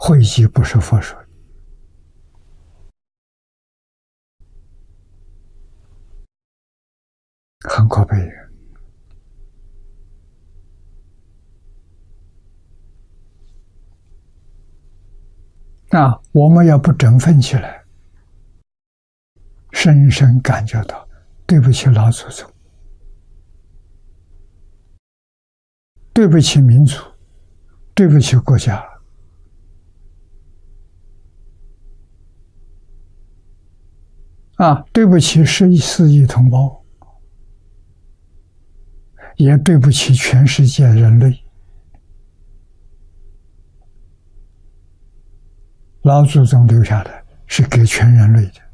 讳疾不是佛说的，很可悲。我们要不振奋起来，深深感觉到对不起老祖宗，对不起民族，对不起国家，对不起14亿同胞，也对不起全世界人类。老祖宗留下的是给全人类的，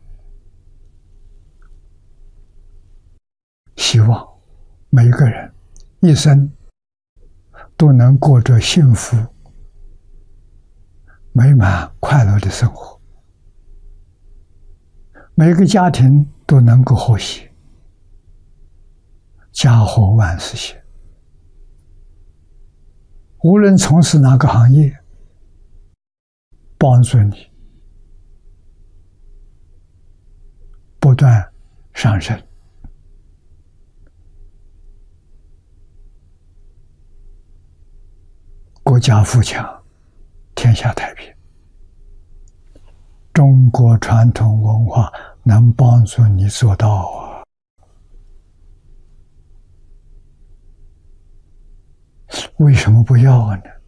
希望每个人一生都能过着幸福、美满、快乐的生活，每个家庭都能够和谐，家和万事兴。无论从事哪个行业，帮助你不断上升，国家富强，天下太平。中国传统文化能帮助你做到啊！为什么不要呢？